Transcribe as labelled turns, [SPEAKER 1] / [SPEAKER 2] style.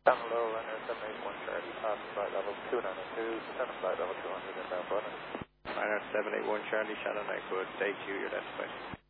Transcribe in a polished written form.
[SPEAKER 1] Down below, runner 781 Charlie, flight level 292, descend flight level 200 inbound London.
[SPEAKER 2] Runner 781 Charlie, Shadow Knight, good. Day 2, you're identified.